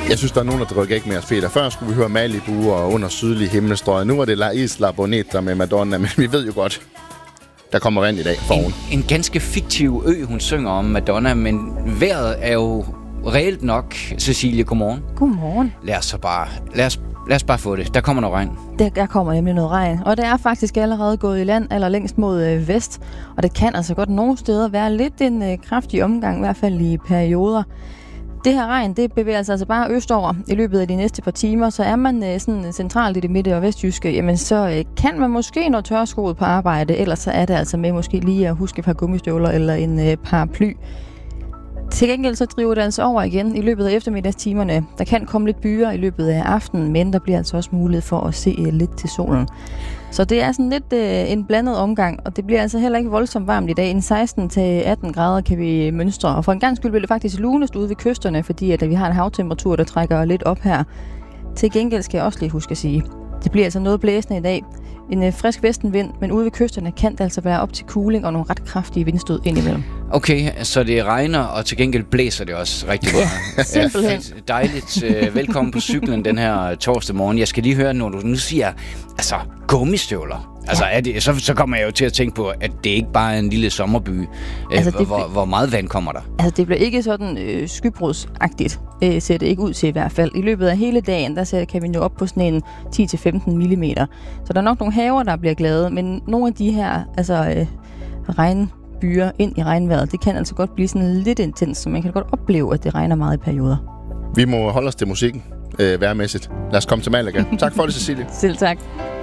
Jeg synes, der er nogen, der rykker ikke mere, Peter. Før skulle vi høre Malibu og Under sydlige himmelstrøg. Nu er det La Isla Bonita med Madonna, men vi ved jo godt, der kommer vand i dag foran. En ganske fiktiv ø, hun synger om, Madonna, men vejret er jo reelt nok. Cecilie, godmorgen. Godmorgen. Lad os bare få det. Der kommer noget regn. Der kommer nemlig noget regn, og det er faktisk allerede gået i land allerlængst mod vest, og det kan altså godt nogle steder være lidt en kraftig omgang, i hvert fald i perioder. Det her regn, det bevæger sig altså bare østover i løbet af de næste par timer, så er man sådan centralt i det midte- og vestjyske, jamen så kan man måske nå tørskoet på arbejde, ellers så er det altså med måske lige at huske et par gummistøvler eller en paraply. Til gengæld så driver det altså over igen i løbet af eftermiddagstimerne. Der kan komme lidt byer i løbet af aftenen, men der bliver altså også mulighed for at se lidt til solen. Så det er sådan lidt en blandet omgang, og det bliver altså heller ikke voldsomt varmt i dag. En 16-18 grader kan vi mønstre, og for en gang skyld bliver det faktisk lunest ude ved kysterne, fordi at vi har en havtemperatur, der trækker lidt op her. Til gengæld skal jeg også lige huske at sige, det bliver altså noget blæsende i dag. En frisk vestenvind, men ude ved kysterne kan det altså være op til kuling og nogle ret kraftige vindstød indimellem. Okay, så det regner, og til gengæld blæser det også rigtig meget. Ja, simpelthen. Dejligt. Velkommen på cyklen den her torsdag morgen. Jeg skal lige høre, når du nu siger, altså gummistøvler. Altså, så kommer jeg jo til at tænke på, at det ikke bare er en lille sommerby. Altså, hvor meget vand kommer der? Altså, det bliver ikke sådan skybrudsagtigt, ser det ikke ud til i hvert fald. I løbet af hele dagen, kan vi nå op på sådan en 10-15 millimeter. Så der er nok nogle haver, der bliver glade, men nogle af de her regnbyer ind i regnvejret, det kan altså godt blive sådan lidt intens, så man kan godt opleve, at det regner meget i perioder. Vi må holde os til musikken vejrmæssigt. Lad os komme til Malaga. Tak for det, Cecilie. Selv tak.